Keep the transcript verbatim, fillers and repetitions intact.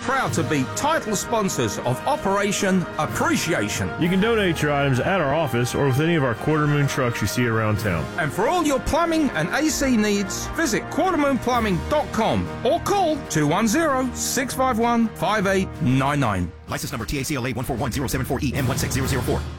proud to be title sponsors of Operation Appreciation. You can donate your items at our office or with any of our Quarter Moon trucks you see around town. And for all your plumbing and A C needs, visit quarter moon plumbing dot com or call two one zero, six five one, five eight nine nine. License number T A C L A one four one zero seven four E M one six zero zero four.